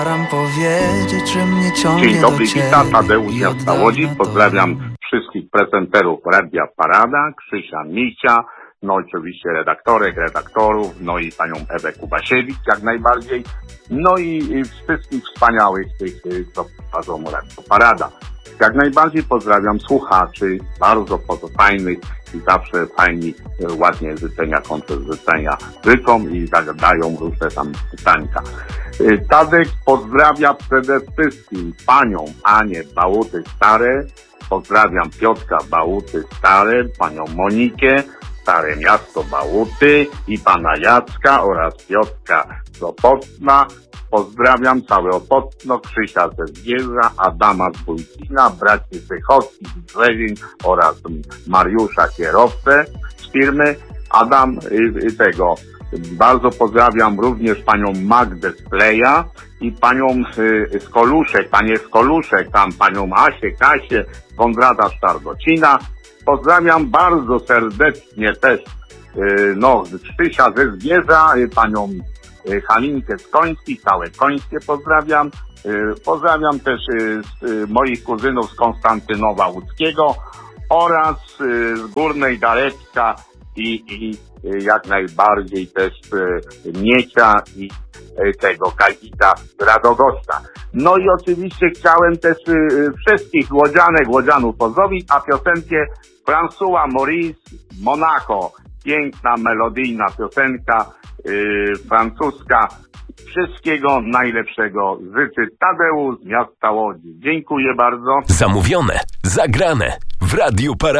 Dzień dobry, witam, Tadeusz Miasta Łodzi. Pozdrawiam wszystkich prezenterów Radia Parada, Krzysia Misia, no oczywiście redaktorów, no i panią Ewę Kubasiewicz jak najbardziej, no i wszystkich wspaniałych tych, co prowadzą Radio Parada. Jak najbardziej pozdrawiam słuchaczy, bardzo fajnych i zawsze fajni, ładnie życzenia, kończę życzenia życzą i zadają różne tam pytańca. Tadek pozdrawia przede wszystkim panią Anię Bałuty-Stare, pozdrawiam Piotrka Bałuty-Stare, panią Monikę, Stare Miasto Bałuty i pana Jacka oraz Piotrka z Opocna. Pozdrawiam całe Opocno, Krzysia ze Zgierza, Adama z Bójcina, braci Sychowskich z Lewin oraz Mariusza kierowcę z firmy. Bardzo pozdrawiam również panią Magdę z Pleja i panią panie Skoluszek, tam panią Asię, Kasię, Konrada Sztardocina. Pozdrawiam bardzo serdecznie też Krzysia ze Zgierza, panią Halinkę z Końskich, całe Końskie pozdrawiam. Pozdrawiam też moich kuzynów z Konstantynowa Łódzkiego oraz z Górnej Darecka i jak najbardziej też Miecia i tego Kazika z Radogoszcza. No i oczywiście chciałem też wszystkich łodzianów pozdrowić, a piosenkę François Maurice Monaco. Piękna, melodyjna piosenka francuska. Wszystkiego najlepszego życzy Tadeusz z miasta Łodzi. Dziękuję bardzo. Zamówione, zagrane w Radiu Parada.